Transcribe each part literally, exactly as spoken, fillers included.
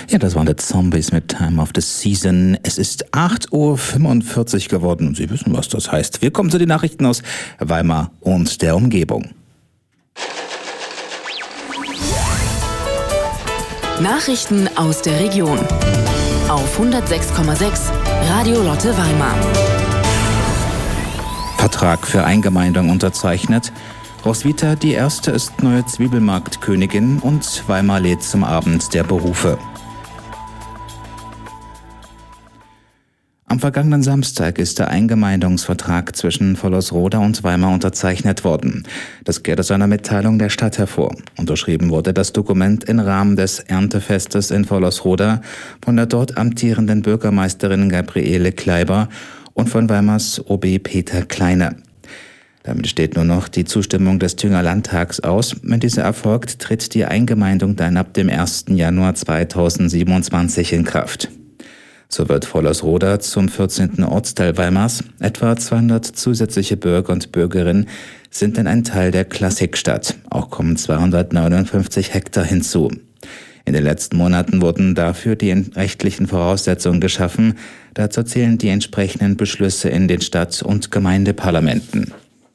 Ja, das waren die Zombies mit Time of the Season. Es ist acht Uhr fünfundvierzig geworden und Sie wissen, was das heißt. Wir kommen zu den Nachrichten aus Weimar und der Umgebung. Nachrichten aus der Region auf hundertsechs Komma sechs Radio Lotte Weimar. Vertrag für Eingemeindung unterzeichnet. Roswitha, die erste, ist neue Zwiebelmarktkönigin und Weimar lädt zum Abend der Berufe. Am vergangenen Samstag ist der Eingemeindungsvertrag zwischen Vollersroda und Weimar unterzeichnet worden. Das geht aus einer Mitteilung der Stadt hervor. Unterschrieben wurde das Dokument im Rahmen des Erntefestes in Vollersroda von der dort amtierenden Bürgermeisterin Gabriele Kleiber und von Weimars O B Peter Kleine. Damit steht nur noch die Zustimmung des Thüringer Landtags aus. Wenn diese erfolgt, tritt die Eingemeindung dann ab dem ersten Januar zweitausendsiebenundzwanzig in Kraft. So wird Vollersroda zum vierzehnten Ortsteil Weimars. Etwa zweihundert zusätzliche Bürger und Bürgerinnen sind in ein Teil der Klassikstadt. Auch kommen zweihundertneunundfünfzig Hektar hinzu. In den letzten Monaten wurden dafür die rechtlichen Voraussetzungen geschaffen. Dazu zählen die entsprechenden Beschlüsse in den Stadt- und Gemeindeparlamenten.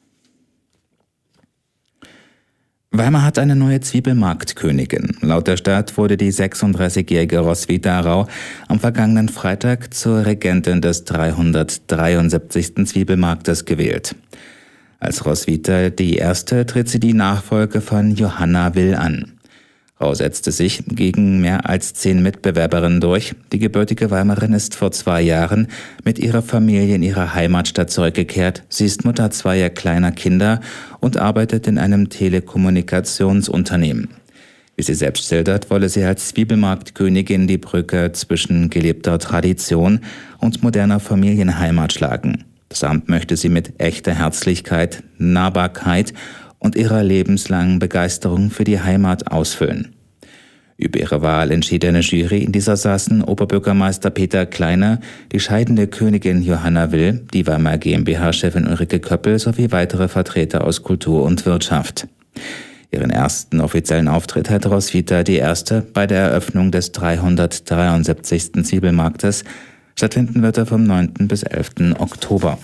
Weimar hat eine neue Zwiebelmarktkönigin. Laut der Stadt wurde die sechsunddreißigjährige Roswitha Rau am vergangenen Freitag zur Regentin des dreihundertdreiundsiebzigsten Zwiebelmarktes gewählt. Als Roswitha die erste tritt sie die Nachfolge von Johanna Will an. Rau setzte sich gegen mehr als zehn Mitbewerberinnen durch. Die gebürtige Weimarin ist vor zwei Jahren mit ihrer Familie in ihre Heimatstadt zurückgekehrt. Sie ist Mutter zweier kleiner Kinder und arbeitet in einem Telekommunikationsunternehmen. Wie sie selbst schildert, wolle sie als Zwiebelmarktkönigin die Brücke zwischen gelebter Tradition und moderner Familienheimat schlagen. Das Amt möchte sie mit echter Herzlichkeit, Nahbarkeit und ihrer lebenslangen Begeisterung für die Heimat ausfüllen. Über ihre Wahl entschied eine Jury, in dieser saßen Oberbürgermeister Peter Kleine, die scheidende Königin Johanna Will, die Weimar GmbH-Chefin Ulrike Köppel sowie weitere Vertreter aus Kultur und Wirtschaft. Ihren ersten offiziellen Auftritt hatte Roswitha die erste bei der Eröffnung des dreihundertdreiundsiebzigsten Zwiebelmarktes. Stattfinden wird er vom neunten bis elften Oktober.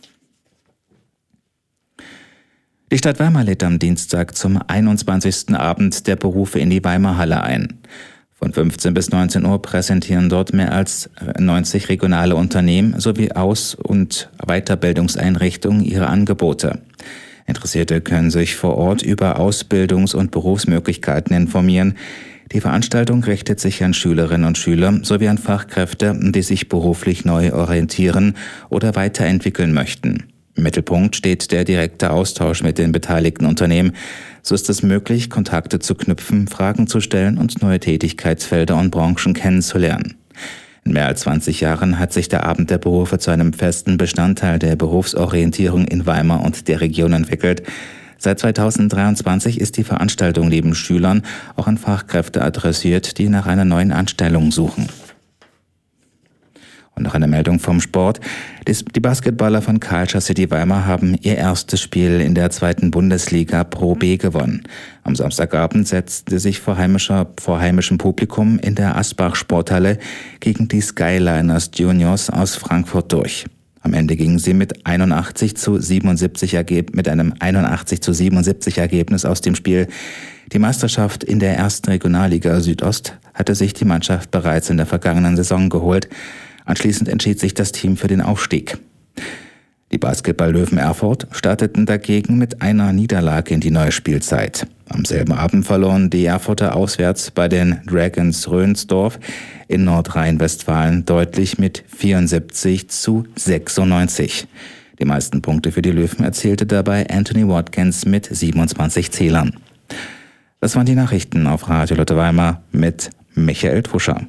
Die Stadt Weimar lädt am Dienstag zum einundzwanzigsten Abend der Berufe in die Weimarhalle ein. Von fünfzehn bis neunzehn Uhr präsentieren dort mehr als neunzig regionale Unternehmen sowie Aus- und Weiterbildungseinrichtungen ihre Angebote. Interessierte können sich vor Ort über Ausbildungs- und Berufsmöglichkeiten informieren. Die Veranstaltung richtet sich an Schülerinnen und Schüler sowie an Fachkräfte, die sich beruflich neu orientieren oder weiterentwickeln möchten. Im Mittelpunkt steht der direkte Austausch mit den beteiligten Unternehmen. So ist es möglich, Kontakte zu knüpfen, Fragen zu stellen und neue Tätigkeitsfelder und Branchen kennenzulernen. In mehr als zwanzig Jahren hat sich der Abend der Berufe zu einem festen Bestandteil der Berufsorientierung in Weimar und der Region entwickelt. Seit zweitausenddreiundzwanzig ist die Veranstaltung neben Schülern auch an Fachkräfte adressiert, die nach einer neuen Anstellung suchen. Und noch eine Meldung vom Sport. Die Basketballer von Culture City Weimar haben ihr erstes Spiel in der zweiten Bundesliga Pro B gewonnen. Am Samstagabend setzten sie sich vor, heimischer, vor heimischem Publikum in der Asbach-Sporthalle gegen die Skyliners Juniors aus Frankfurt durch. Am Ende gingen sie mit einundachtzig zu siebenundsiebzig Ergeb- mit einem einundachtzig zu siebenundsiebzig Ergebnis aus dem Spiel. Die Meisterschaft in der ersten Regionalliga Südost hatte sich die Mannschaft bereits in der vergangenen Saison geholt. Anschließend entschied sich das Team für den Aufstieg. Die Basketball-Löwen Erfurt starteten dagegen mit einer Niederlage in die neue Spielzeit. Am selben Abend verloren die Erfurter auswärts bei den Dragons Rönsdorf in Nordrhein-Westfalen deutlich mit vierundsiebzig zu sechsundneunzig. Die meisten Punkte für die Löwen erzielte dabei Anthony Watkins mit siebenundzwanzig Zählern. Das waren die Nachrichten auf Radio Lotte Weimar mit Michael Tuscher.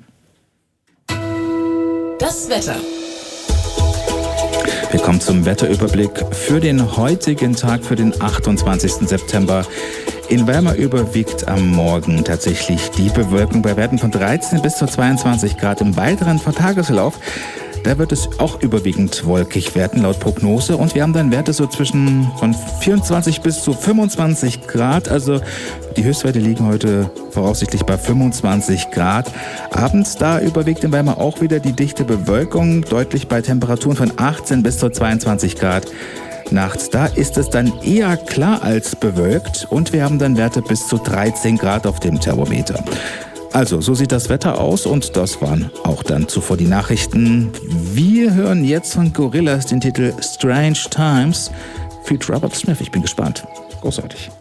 Das Wetter. Wir kommen zum Wetterüberblick für den heutigen Tag, für den achtundzwanzigsten September. In Weimar überwiegt am Morgen tatsächlich die Bewölkung bei Werten von dreizehn bis zu zweiundzwanzig Grad. Im weiteren Tagesverlauf Da wird es auch überwiegend wolkig werden, laut Prognose. Und wir haben dann Werte so zwischen von vierundzwanzig bis zu fünfundzwanzig Grad. Also die Höchstwerte liegen heute voraussichtlich bei fünfundzwanzig Grad. Abends da überwiegt in Weimar auch wieder die dichte Bewölkung, deutlich bei Temperaturen von achtzehn bis zu zweiundzwanzig Grad. Nachts, da ist es dann eher klar als bewölkt und wir haben dann Werte bis zu dreizehn Grad auf dem Thermometer. Also, so sieht das Wetter aus und das waren auch dann zuvor die Nachrichten. Wir hören jetzt von Gorillaz den Titel Strange Times. Feat. Robert Smith, ich bin gespannt. Großartig.